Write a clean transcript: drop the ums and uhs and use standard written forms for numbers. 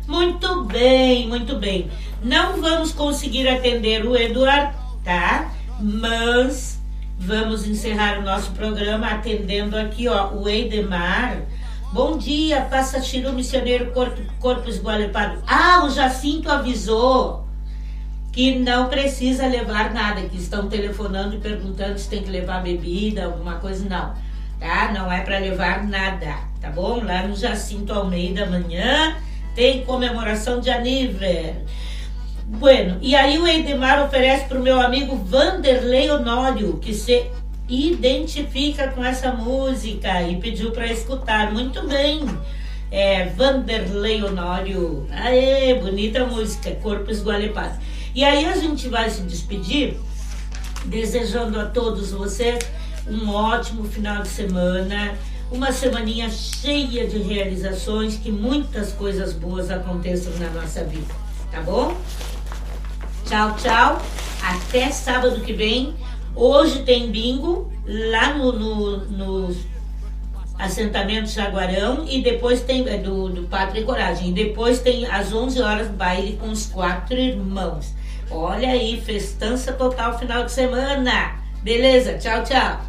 Muito bem, muito bem. Não vamos conseguir atender o Eduardo, tá? Mas vamos encerrar o nosso programa atendendo aqui, ó, o Eidemar. Bom dia, Passachiru Missioneiro Corpo Esgualepado. O Jacinto avisou que não precisa levar nada, que estão telefonando e perguntando se tem que levar bebida, alguma coisa, não, tá? Não é para levar nada, tá bom? Lá no Jacinto Almeida amanhã tem comemoração de aniversário. Bueno, e aí o Eidemar oferece para o meu amigo Vanderlei Honório, que se identifica com essa música e pediu para escutar. Muito bem, Vanderlei Honório. Aê, bonita música, Corpo Esgualepado. E aí a gente vai se despedir desejando a todos vocês um ótimo final de semana, uma semaninha cheia de realizações, que muitas coisas boas aconteçam na nossa vida, tá bom? Tchau, tchau, até sábado que vem. Hoje tem bingo lá no assentamento Jaguarão, e depois tem do Pátria e Coragem, e depois tem às 11 horas baile com os 4 irmãos. Olha aí, festança total final de semana. Beleza? Tchau, tchau.